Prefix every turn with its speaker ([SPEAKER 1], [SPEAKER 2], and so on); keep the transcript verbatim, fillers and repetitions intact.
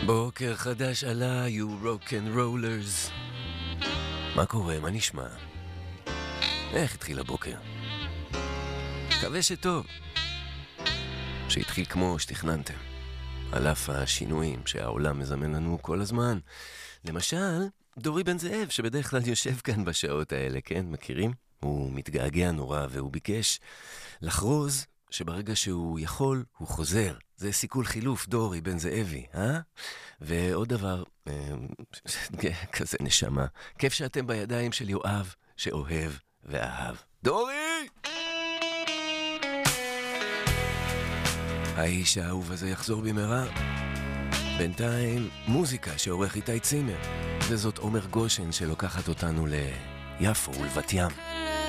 [SPEAKER 1] בוקר חדש עלה, you rock and rollers. מה קורה? מה נשמע? איך התחיל הבוקר? מקווה שטוב. שהתחיל כמו שתכננתם. על אף השינויים שהעולם מזמן לנו כל הזמן. למשל, דורי בן זאב, שבדרך כלל יושב כאן בשעות האלה, כן? מכירים? הוא מתגעגע נורא והוא ביקש לחרוז שברגע שהוא יכול, הוא חוזר. זה סיכול חילוף, דורי בן זאבי, אה? ועוד דבר, כזה נשמה, כיף שאתם בידיים של יואב, שאוהב ואהב. דורי! האיש האהוב הזה יחזור במהרה. בינתיים, מוזיקה שעורך איתי צימר. וזאת עומר גושן שלוקחת אותנו ליפו ולבת ים.